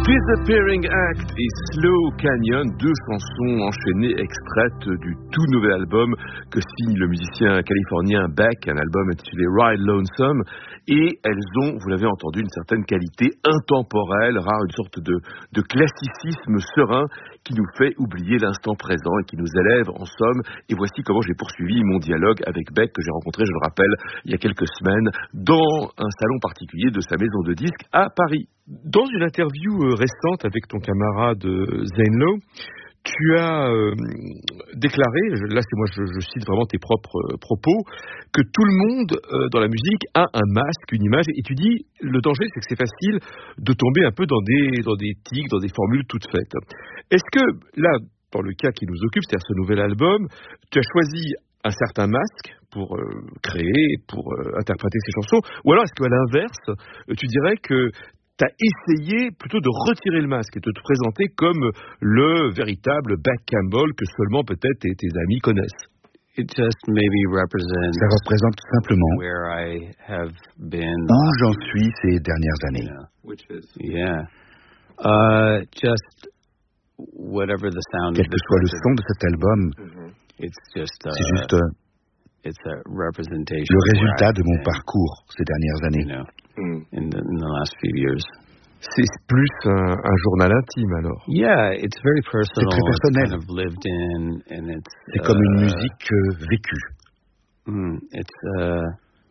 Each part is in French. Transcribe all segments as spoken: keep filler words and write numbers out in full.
Disappearing Act et Slow Canyon, deux chansons enchaînées extraites du tout nouvel album que signe le musicien californien Beck, un album intitulé Ride Lonesome, et elles ont, vous l'avez entendu, une certaine qualité intemporelle, rare, une sorte de, de classicisme serein qui nous fait oublier l'instant présent et qui nous élève en somme. Et voici comment j'ai poursuivi mon dialogue avec Beck, que j'ai rencontré, je le rappelle, il y a quelques semaines, dans un salon particulier de sa maison de disques à Paris. Dans une interview récente avec ton camarade Zane Lowe, tu as euh, déclaré, là c'est moi je, je cite vraiment tes propres euh, propos, que tout le monde euh, dans la musique a un masque, une image, et tu dis le danger c'est que c'est facile de tomber un peu dans des dans des tics, dans des formules toutes faites. Est-ce que là, dans le cas qui nous occupe, c'est-à-dire ce nouvel album, tu as choisi un certain masque pour euh, créer, pour euh, interpréter ces chansons, ou alors est-ce qu'à l'inverse, tu dirais que tu as essayé plutôt de retirer le masque et de te présenter comme le véritable Beck Campbell que seulement peut-être tes, tes amis connaissent? It just maybe represents Ça représente tout simplement where I have been, où j'en suis ces dernières années. you know, which is, yeah. Uh, just whatever the sound Quel of que this soit le record, son de cet album, it's just uh, c'est juste euh, it's a representation le of where résultat I've de mon been, parcours ces dernières you années. know, Mm. in the in the last few years. C'est plus un, un journal intime alors. Yeah, it's very personal. très personnel. It's kind of lived in, and it's C'est comme une uh, musique euh, vécue. mm, it's uh,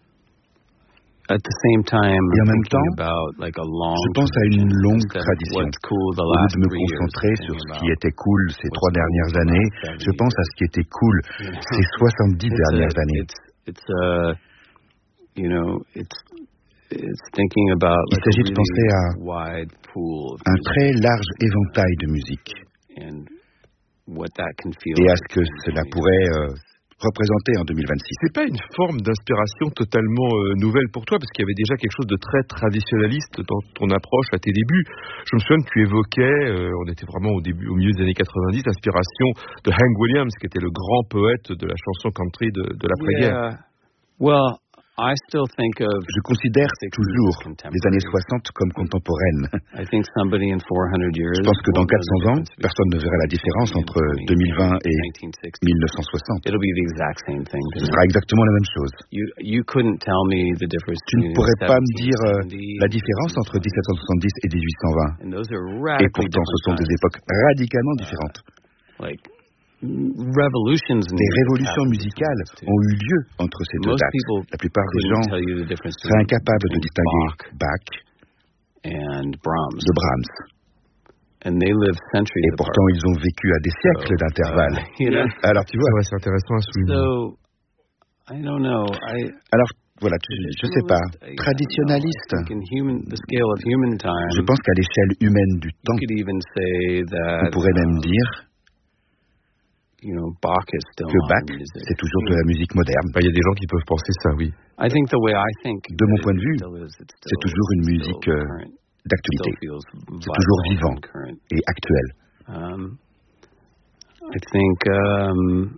at the same time Et en I'm même thinking temps, about like a long je pense à une tradition longue instead of tradition. what's cool the Au lieu last de me three years, concentrer sur thinking ce about qui était cool ces what's trois cool dernières the années, last seventy je pense à ce qui était cool years, you know? ces soixante-dix It's dernières a- années. It's it's uh you know it's it's thinking about Il like a s'agit de really penser à wide pool of un music très large éventail de musique and what that can feel et à like ce que in cela twenty pourrait euh, représenter en deux mille vingt-six. C'est pas une forme d'inspiration totalement euh, nouvelle pour toi, parce qu'il y avait déjà quelque chose de très traditionnaliste dans ton approche à tes débuts. Je me souviens que tu évoquais, euh, on était vraiment au début, au milieu des années quatre-vingt-dix, l'inspiration de Hank Williams, qui était le grand poète de la chanson country de, de l'après-guerre. Yeah. Well, I still think of Je considère toujours les années soixante comme contemporaines. I think somebody in four hundred years Je pense que dans won't know quatre cents the ans, difference between personne ne verra la différence entre deux mille vingt et nineteen sixty. mille neuf cent soixante. It'll be the exact same thing. Ce sera exactement la même chose. You you couldn't tell me the difference Tu ne between pourrais pas me dire euh, seventeen seventy la différence entre dix-sept cent soixante-dix et dix-huit cent vingt. and those are Et radically pourtant, ce different sont des times. époques radicalement différentes. Like revolutions in Des music révolutions happened musicales between those two. ont eu lieu entre ces deux Most dates. people La plupart des couldn't gens tell you the difference seraient between incapables de between distinguer Bach Bach and Brahms, de Brahms. and they lived centuries Et apart. pourtant, ils ont vécu à des siècles So, d'intervalle. uh, you know, Alors, tu vois, C'est vrai, c'est intéressant à souligner. so I don't know. I alors, voilà, tu- je sais pas, I- traditionnaliste. I think in human, the scale of human time, Je pense qu'à l'échelle humaine du you temps, could even say that on pourrait même um, dire you know, Bach is still que Bach, modern music. c'est toujours de la musique moderne. Bah, il y a des gens qui peuvent penser ça, oui. I think the way I think De mon that point de it vue, still is, it's c'est still- toujours une it's musique still euh, current, d'actualité. still feels C'est toujours vital vivant and current. et actuel. Um, I think um,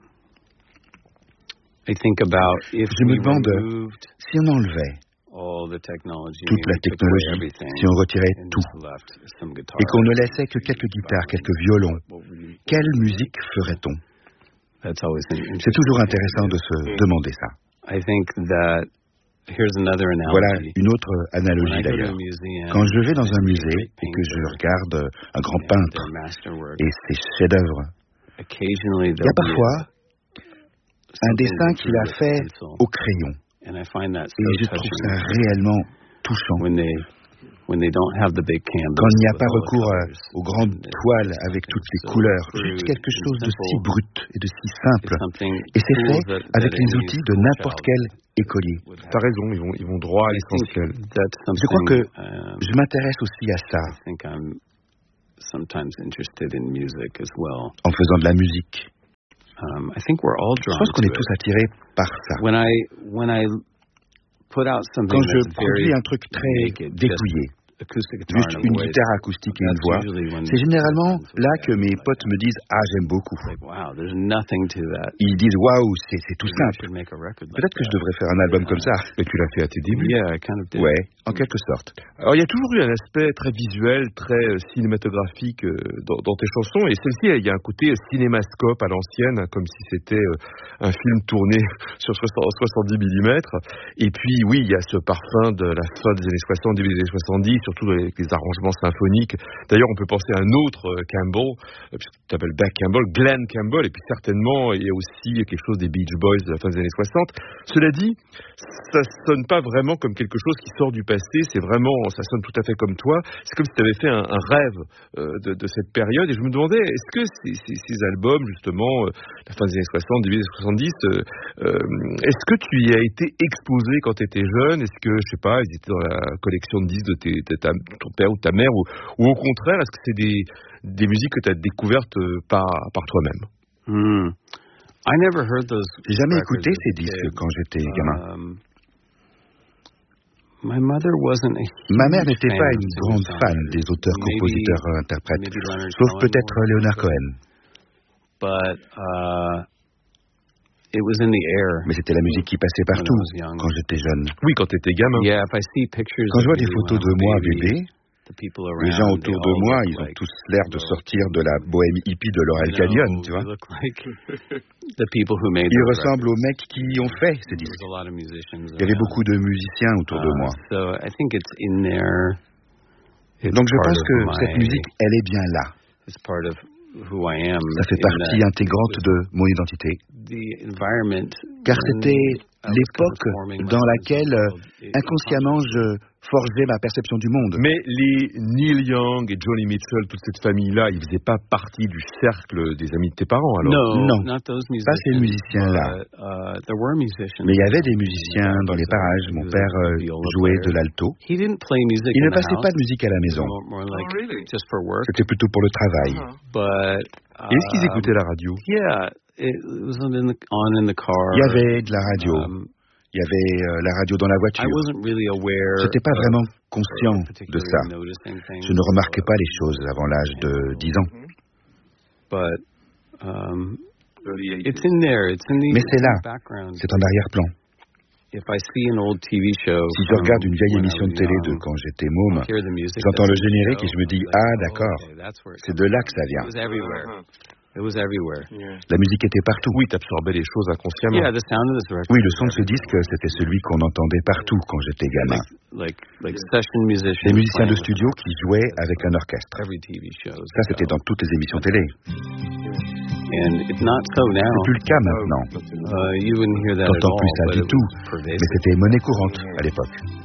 I think about if Je me we demande removed si on enlevait all the technology, toute la we took away technologie, everything, si on retirait and tout, just left some guitars, et qu'on ne laissait que quelques guitares, quelques violons, what would we- quelle musique ferait-on? That's always an C'est toujours interesting intéressant de se demander ça. I think that here's another Voilà analogy. une autre When analogie I go to a d'ailleurs. museum, Quand je vais dans and un I see a musée great et que je painter regarde un grand and peintre their masterwork, et ses chefs-d'œuvre, occasionally il y a there'll be parfois a- un something dessin they qu'il drew a with fait pencil, au crayon. and I find that Et je so trouve touching ça réellement touchant. when they when they don't have the big canvas. Quand il n'y a with pas all the recours à- colors, aux grandes and it's toiles just avec something toutes les so couleurs, crude juste quelque and chose de si simple. brut et de si It's simple. something Et c'est cool fait that- avec that les any outils de school n'importe child quel écolier. would have. T'as raison, ils vont, ils vont droit à I think l'essentiel. that's Je crois que something, um, je m'intéresse aussi à ça I think I'm sometimes interested in music as well. en faisant de la musique. Um, I think we're all Je drawn pense qu'on to est tous it. attirés par ça. When I when I put out something Quand je that's very produis un truc très naked, just dépouillé, juste une guitare acoustique et une voix, c'est généralement là que mes potes me disent « Ah, j'aime beaucoup ». Ils disent « Waouh, c'est, c'est tout simple. Peut-être que je devrais faire un album comme ça. » Et tu l'as fait à tes débuts. Ouais, en quelque sorte. Alors, il y a toujours eu un aspect très visuel, très euh, cinématographique euh, dans, dans tes chansons. Et celle-ci, il y a un côté cinémascope à l'ancienne, hein, comme si c'était euh, un film tourné sur soixante-dix millimètres. Et puis, oui, il y a ce parfum de la fin des années soixante, début des années soixante-dix, surtout avec les arrangements symphoniques. D'ailleurs, on peut penser à un autre euh, Campbell, euh, puisque tu t'appelles Beck Campbell, Glenn Campbell. Et puis, certainement, il y a aussi quelque chose des Beach Boys de la fin des années soixante. Cela dit, ça sonne pas vraiment comme quelque chose qui sort du passé. C'est vraiment, ça sonne tout à fait comme toi. C'est comme si tu avais fait un, un rêve euh, de, de cette période. Et je me demandais, est-ce que ces, ces, ces albums, justement, euh, la fin des années soixante, début des années soixante-dix, euh, euh, est-ce que tu y as été exposé quand tu étais jeune? Est-ce que, je sais pas, ils étaient dans la collection de disques de, tes, de ta, ton père ou ta mère? Ou, ou au contraire, est-ce que c'est des, des musiques que tu as découvertes par, par toi-même? Hmm. I never heard those. J'ai jamais écouté ces disques quand j'étais gamin. Um, my mother wasn't a Ma mère n'était pas une grande fan des auteurs, compositeurs, interprètes, sauf peut-être Leonard Cohen. But, uh, it was in the air. Mais c'était la musique qui passait partout quand j'étais jeune. Oui, quand tu étais gamin. Yeah, if I see pictures quand je vois des of photos de moi bébé, les gens autour de moi, ils ont tous l'air de sortir de la bohème hippie de Laurel Canyon, tu vois. Ils ressemblent aux mecs qui ont fait ces disques. Il y avait beaucoup de musiciens autour de moi. Donc je pense que cette musique, elle est bien là. Ça fait partie intégrante de mon identité. Car c'était l'époque dans laquelle, inconsciemment, je forgeait ma perception du monde. Mais les Neil Young et Joni Mitchell, toute cette famille-là, ils faisaient pas partie du cercle des amis de tes parents, alors? Non, non, pas ces musiciens-là. Mais il y avait des musiciens dans les parages. Mon père euh, jouait de l'alto. Il ne passait pas de musique à la maison. C'était plutôt pour le travail. Et est-ce qu'ils écoutaient la radio? Il y avait de la radio. Il y avait euh, la radio dans la voiture. Je n'étais pas vraiment conscient de ça. Je ne remarquais pas les choses avant l'âge de dix ans. Mais c'est là, c'est en arrière-plan. Si je regarde une vieille émission de télé de quand j'étais môme, j'entends le générique et je me dis « Ah, d'accord, c'est de là que ça vient ». La musique était partout. Oui, t'absorbais les choses inconsciemment. Oui, le son de ce disque, c'était celui qu'on entendait partout quand j'étais gamin. Des musiciens de studio qui jouaient avec un orchestre. Ça, c'était dans toutes les émissions télé. C'est plus le cas maintenant. T'entends plus ça du tout, mais c'était monnaie courante à l'époque.